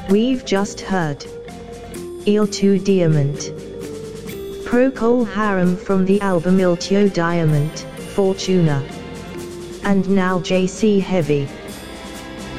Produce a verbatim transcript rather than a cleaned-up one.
We've just heard Il Tuo Diamant, Procol Harum from the album Il Tuo Diamant, Fortuna. And now J C Heavy,